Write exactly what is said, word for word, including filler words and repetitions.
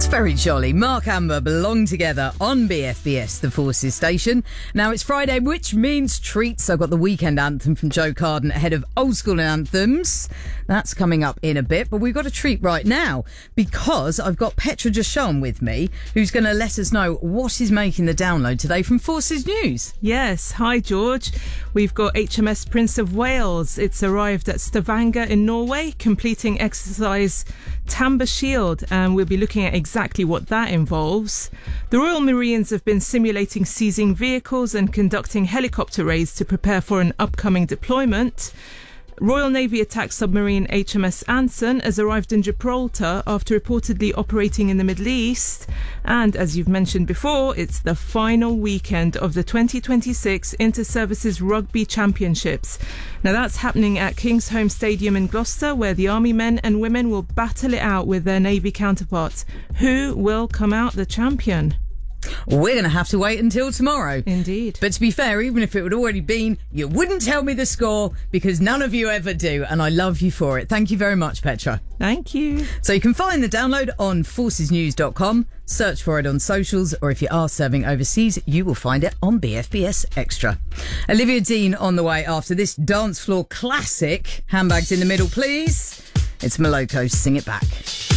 Very jolly. Mark Amber belong together on B F B S, the Forces station. Now it's Friday, which means treats. I've got the weekend anthem from Joe Carden ahead of old school anthems. That's coming up in a bit, but we've got a treat right now because I've got Petra Jashan with me, who's going to let us know what is making the download today from Forces News. Yes, hi George. We've got H M S Prince of Wales. It's arrived at Stavanger in Norway, completing exercise Tamba Shield, and we'll be looking at exactly what that involves. The Royal Marines have been simulating seizing vehicles and conducting helicopter raids to prepare for an upcoming deployment. Royal Navy attack submarine H M S Anson has arrived in Gibraltar after reportedly operating in the Middle East. And as you've mentioned before, it's the final weekend of the twenty twenty-six Inter-Services Rugby Championships. Now that's happening at Kingsholm Stadium in Gloucester, where the Army men and women will battle it out with their Navy counterparts. Who will come out the champion? We're going to have to wait until tomorrow. Indeed. But to be fair, even if it had already been, you wouldn't tell me the score because none of you ever do. And I love you for it. Thank you very much, Petra. Thank you. So you can find the download on forces news dot com. Search for it on socials, or if you are serving overseas, you will find it on B F B S Extra. Olivia Dean on the way after this dance floor classic. Handbags in the middle, please. It's Moloko. Sing It Back.